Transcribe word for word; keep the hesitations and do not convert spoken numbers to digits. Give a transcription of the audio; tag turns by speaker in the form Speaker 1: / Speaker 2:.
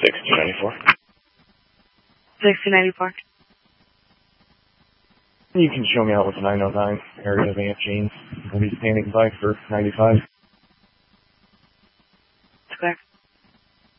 Speaker 1: sixty ninety-four.
Speaker 2: sixty ninety-four.
Speaker 1: You can show me out with the nine oh nine area of Aunt Jean's. I'll be standing by for ninety-five.